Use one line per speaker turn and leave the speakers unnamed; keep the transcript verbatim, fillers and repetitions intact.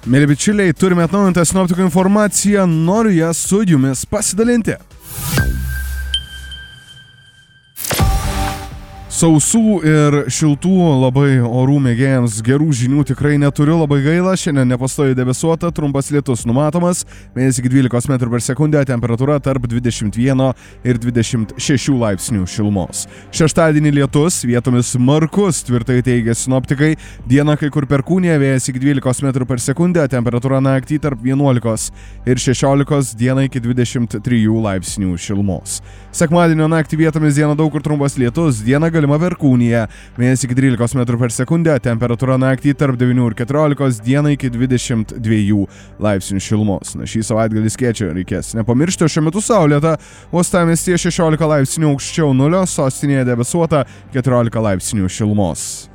Mėly bičiuliai, turime atnaujintą sinoptikų informaciją, noriu ją su jumis pasidalinti. Sausų ir šiltų labai orų mėgėjams gerų žinių tikrai neturiu, labai gaila, šiandien nepastoviai debesuota, trumpas lietus numatomas, vėjas iki dvylikos metrų per sekundę, temperatūra tarp dvidešimt vieno ir dvidešimt šešių laipsnių šilumos. Šeštadienį lietus, vietomis smarkus, tvirtai teigia sinoptikai, dieną kai kur perkūnija, vėjas iki dvylikos metrų per sekundę, temperatūra naktį tarp vienuolikos ir šešiolikos, dieną iki dvidešimt trijų laipsnių šilumos. Sekmadienio naktį vietomis dieną daug kur trumpas lietus, dieną galima perkūnija, vėjas iki trylikos metrų per sekundę, temperatūra naktį tarp devynių ir keturiolikos, dieną iki dvidešimt dviejų laipsnių šilumos. Na, šį savaitgalį skėčio reikės nepamiršti, šiuo metu saulėta, uostamiestyje šešiolika laipsnių aukščiau nulio, sostinėje debesuota keturiolika laipsnių šilumos.